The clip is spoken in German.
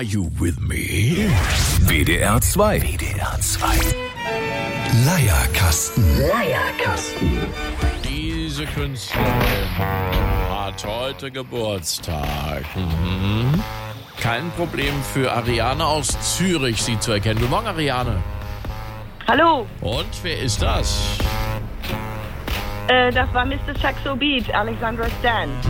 Are you with me? WDR 2. WDR 2. Leierkasten. Diese Künstlerin hat heute Geburtstag. Kein Problem für Ariane aus Zürich, sie zu erkennen. Guten Morgen, Ariane. Hallo, Und wer ist das? das war Mr. Saxo Beat, Alexandra Stan.